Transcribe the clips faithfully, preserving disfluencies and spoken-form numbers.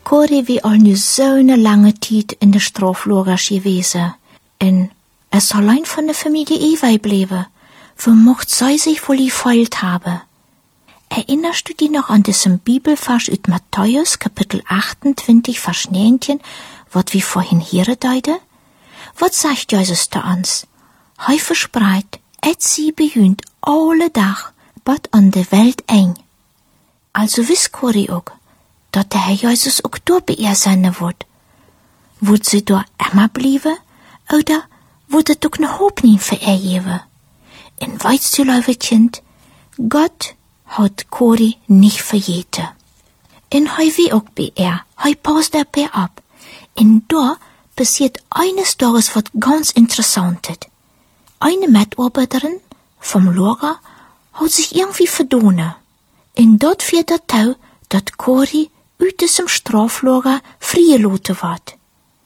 Corrie wie al nu zo'n lange tijd in de straflagers gewesen. En es allein von der Familie Ewei bleiben. Wo mocht sie sich wohl gefeilt haben? Erinnerst du dich noch an diesen Bibelvers aus Matthäus, Kapitel achtundzwanzig, Vers neunzehn, wat wir vorhin hier deuten? Was sagt Jesus da uns? Hei verspreit, et sie behühnt alle Tag, bat an der Welt eng. Also wiss Corrie auch, dat der Herr Jesus auch dort bei ihr sein wird. Wird sie dort immer bleiben, oder wird es auch eine Hoffnung für ihr geben? In weißt du, liebe Kind, Gott hat Corrie nicht verjeten. In hei wie auch bei ihr, hei passt er bei ab. In da passiert eines Tages was ganz Interessantes. Eine Mitarbeiterin vom Lager hat sich irgendwie verdonnen. In dort wird der Tau, dat Corrie uit diesem Straflager freigelassen wird.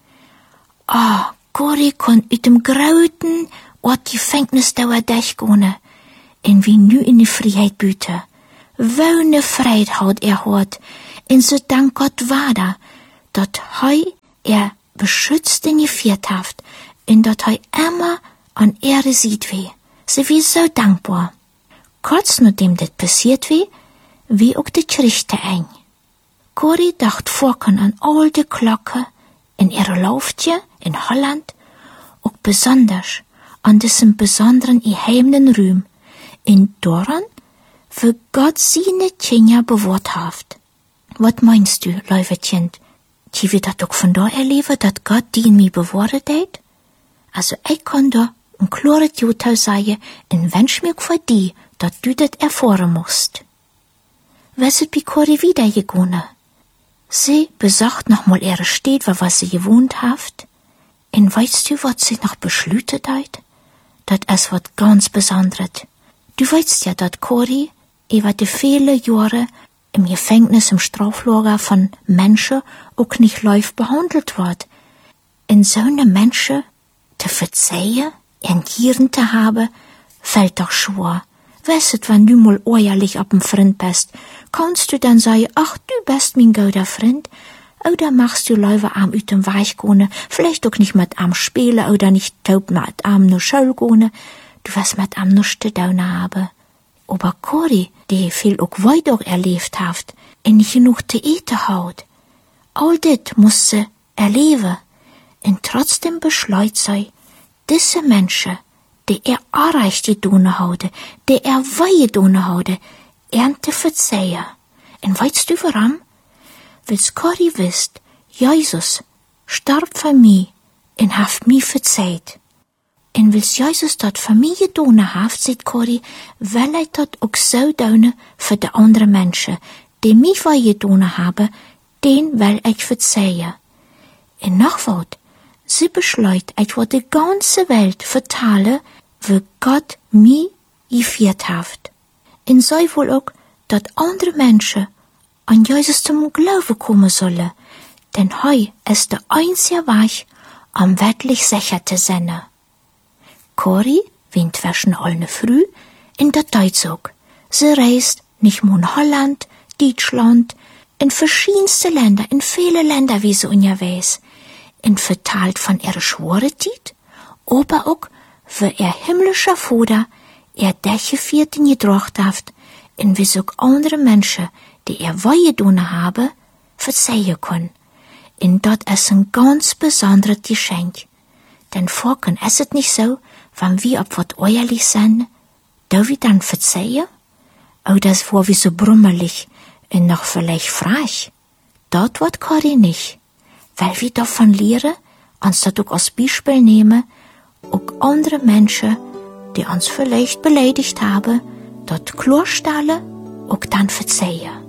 Ah, Corrie kon uit dem grauten Ort Gefängnis dauer durchgehen, en wie nu in die Freiheit büte. Wone Freiheit hat er hat, en so dank Gott war dat hei er beschützt in geführt haft, en dat hei immer an Ehre sieht wie. Sie wie so dankbar. Kurz nachdem das passiert wie, wie auch die Gerichte eng. Corrie dacht vorken an all die Glocke in ihre Lauftje in Holland, auch besonders an diesem besonderen geheimenen Ruhm, in Doran, wo Gott seine Kinder bewahrt hat. Was meinst du, liebe Kind? Die wird das auch von da erleben, dass Gott die in mir bewahrt hat? Also ich kann da ein klares Urteil sagen, und wünsch mir für die, dass du das erfahren musst. Was ist bei Corrie wiedergegangen? Sie besucht nochmal ihre Städte, wo sie gewohnt hat. Und weißt du, was sie noch beschlütet hat? Das ist was ganz Besonderes. Du weißt ja, dass Corrie über die vielen Jahre im Gefängnis, im Straflager von Menschen auch nicht live behandelt wird. In so eine Menschen zu verzeihen, entgieren zu haben, fällt doch schwer. Weißt du, wenn du mal ehrlich ab dem Freund bist, kannst du dann sagen, ach, du bist mein guter Freund, oder machst du lieber am uit dem Weich gehen, vielleicht auch nicht mit am spielen, oder nicht taub mit am nur Schule gehen, du wirst mit am nur zu tun haben. Aber Corrie, die viel auch weiter erlebt hat, und nicht genug zu eten hat, all das muss sie erleben, und trotzdem beschleut sie, diese Menschen, die er erreicht getan hatte, die er weihe getan hatte, ernte verzeihen. Und weißt du warum? Weil's Corrie wisst, Jesus starb für mich und hat mich verzeiht. Und weil's Jesus dort für mich getan hat, sagt Corrie, will er dort auch so tun für die anderen Menschen, die mich weihe getan haben, den will ich verzeihen. Und noch was, sie beschleut, ich will die ganze Welt vertellen, wo Gott mich geführt hat. Und sei wohl auch, dass andere Menschen an Jesus zum Glauben kommen sollen, denn hei ist der einzige Weg, am wirklich sicher zu sein. Corrie wient zwischen allen früh in der Deutschzug. Sie reist nicht nur in Holland, Deutschland, in verschiedenste Länder, in viele Länder wie sie unterwegs, und verteilt von ihrer schwere Zeit, aber auch für ihr himmlischer Vater, er däche vierten gedracht haft, und wie so andere Menschen, die er weihe getan haben, verzeihen können. Und dort ist ein ganz besonderes Geschenk. Denn vorken ist es nicht so, wenn wir auf was ehrlich sind, da wir dann verzeihen? Oder es war wie so brummelig und noch vielleicht frech. Dort wird Corrie nicht. Weil wir davon lernen, uns das auch als Beispiel nehmen, auch andere Menschen, die uns vielleicht beleidigt haben, dort klarstellen, auch dann verzeihen.